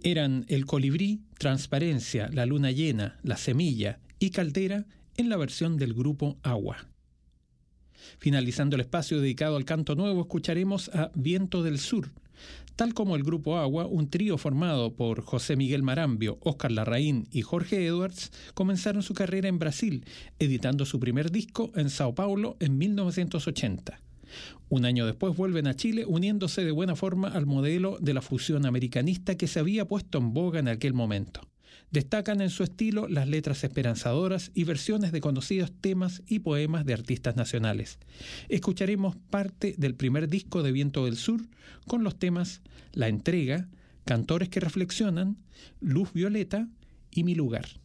Eran El Colibrí, Transparencia, La Luna Llena, La Semilla y Caldera en la versión del grupo Agua. Finalizando el espacio dedicado al canto nuevo, escucharemos a Viento del Sur. Tal como el grupo Agua, un trío formado por José Miguel Marambio, Óscar Larraín y Jorge Edwards comenzaron su carrera en Brasil, editando su primer disco en Sao Paulo en 1980. Un año después vuelven a Chile, uniéndose de buena forma al modelo de la fusión americanista que se había puesto en boga en aquel momento. Destacan en su estilo las letras esperanzadoras y versiones de conocidos temas y poemas de artistas nacionales. Escucharemos parte del primer disco de Viento del Sur con los temas La Entrega, Cantores que Reflexionan, Luz Violeta y Mi Lugar.